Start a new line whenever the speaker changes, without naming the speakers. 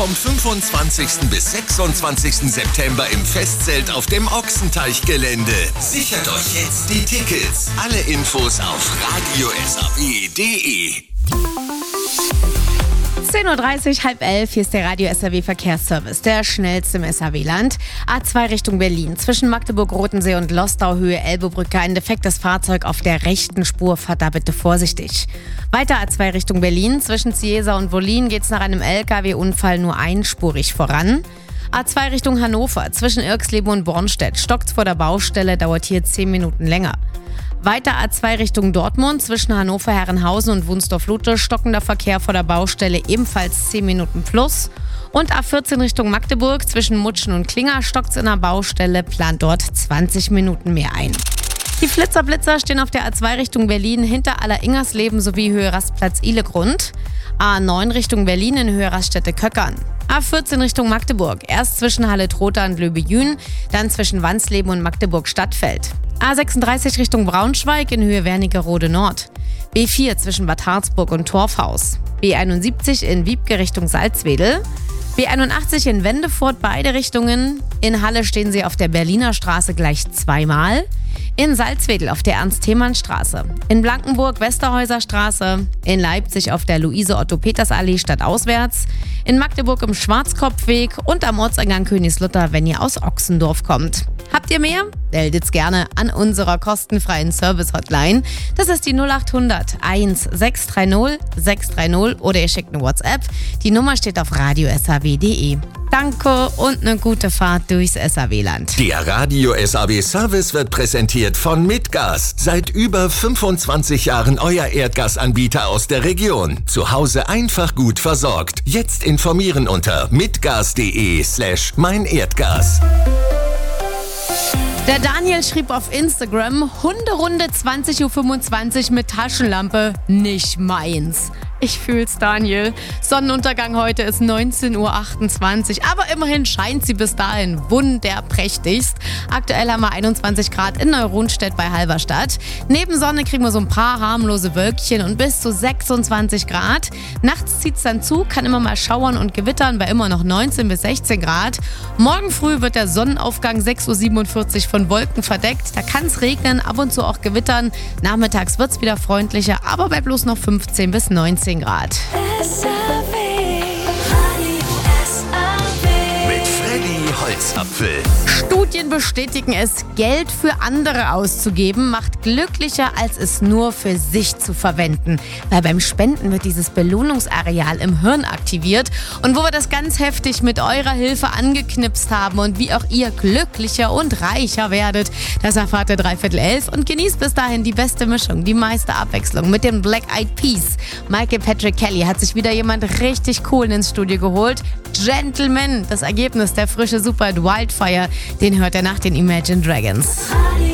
Vom 25. bis 26. September im Festzelt auf dem Ochsenteichgelände. Sichert euch jetzt die Tickets. Alle Infos auf radiosaw.de.
10.30 Uhr, halb 11, hier ist der Radio SAW Verkehrsservice, der schnellste im SAW-Land. A2 Richtung Berlin, zwischen Magdeburg-Rotensee und Lostau, Höhe Elbebrücke, ein defektes Fahrzeug auf der rechten Spur, fahrt da bitte vorsichtig. Weiter A2 Richtung Berlin, zwischen Cieza und Wollin geht's nach einem LKW-Unfall nur einspurig voran. A2 Richtung Hannover, zwischen Irxleben und Bornstedt, stockt's vor der Baustelle, dauert hier 10 Minuten länger. Weiter A2 Richtung Dortmund, zwischen Hannover-Herrenhausen und Wunsdorf-Lute, stockender Verkehr vor der Baustelle, ebenfalls 10 Minuten plus. Und A14 Richtung Magdeburg, zwischen Mutschen und Klinger, stockt's in der Baustelle, plant dort 20 Minuten mehr ein. Die Flitzer-Blitzer stehen auf der A2 Richtung Berlin hinter Aller-Ingersleben sowie Höhe Rastplatz Ihlegrund. A9 Richtung Berlin in Höhe Raststätte Köckern. A14 Richtung Magdeburg, erst zwischen Halle-Trotha und Löbe-Jühn, dann zwischen Wansleben und Magdeburg-Stadtfeld. A36 Richtung Braunschweig in Höhe Wernigerode Nord. B4 zwischen Bad Harzburg und Torfhaus. B71 in Wiebke Richtung Salzwedel. B81 in Wendefurt, beide Richtungen. In Halle stehen sie auf der Berliner Straße gleich zweimal. In Salzwedel auf der Ernst-Thiemann-Straße. In Blankenburg Westerhäuser Straße. In Leipzig auf der Luise-Otto-Peters-Allee stadtauswärts. In Magdeburg im Schwarzkopfweg und am Ortseingang Königslutter, wenn ihr aus Ochsendorf kommt. Habt ihr mehr? Meldet's gerne an unserer kostenfreien Service-Hotline. Das ist die 0800 1630 630 oder ihr schickt eine WhatsApp. Die Nummer steht auf radiosaw.de. Danke und eine gute Fahrt durchs SAW-Land.
Der Radio SAW Service wird präsentiert von Mitgas. Seit über 25 Jahren euer Erdgasanbieter aus der Region. Zu Hause einfach gut versorgt. Jetzt informieren unter mitgas.de/meinerdgas.
Der Daniel schrieb auf Instagram, Hunderunde 20.25 Uhr mit Taschenlampe, nicht meins. Ich fühl's, Daniel. Sonnenuntergang heute ist 19.28 Uhr, aber immerhin scheint sie bis dahin wunderprächtigst. Aktuell haben wir 21 Grad in Neuronstedt bei Halberstadt. Neben Sonne kriegen wir so ein paar harmlose Wölkchen und bis zu 26 Grad. Nachts zieht's dann zu, kann immer mal schauern und gewittern bei immer noch 19 bis 16 Grad. Morgen früh wird der Sonnenaufgang 6.47 Uhr von Wolken verdeckt. Da kann's regnen, ab und zu auch gewittern. Nachmittags wird's wieder freundlicher, aber bei bloß noch 15 bis 19 Grad.
Mit Freddy Holzapfel.
Studien bestätigen es, Geld für andere auszugeben, macht glücklicher, als es nur für sich zu verwenden. Weil beim Spenden wird dieses Belohnungsareal im Hirn aktiviert. Und wo wir das ganz heftig mit eurer Hilfe angeknipst haben und wie auch ihr glücklicher und reicher werdet, das erfahrt ihr 11:45 und genießt bis dahin die beste Mischung, die meiste Abwechslung mit den Black Eyed Peas. Michael Patrick Kelly hat sich wieder jemand richtig cool ins Studio geholt. Gentleman, das Ergebnis der frische Super Wildfire, den hört er nach den Imagine Dragons.